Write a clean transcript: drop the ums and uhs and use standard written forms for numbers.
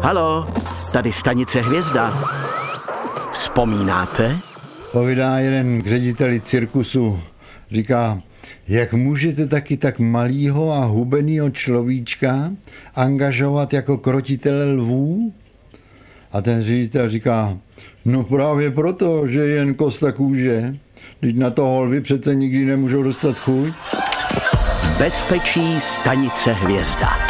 Haló, tady stanice Hvězda. Vzpomínáte? Povídá jeden k řediteli cirkusu. Říká, jak můžete taky tak malýho a hubenýho človíčka angažovat jako krotitele lvů? A ten ředitel říká, no právě proto, že je jen kosta kůže. Teď na toho lvy přece nikdy nemůžou dostat chuť. Bezpečí stanice Hvězda.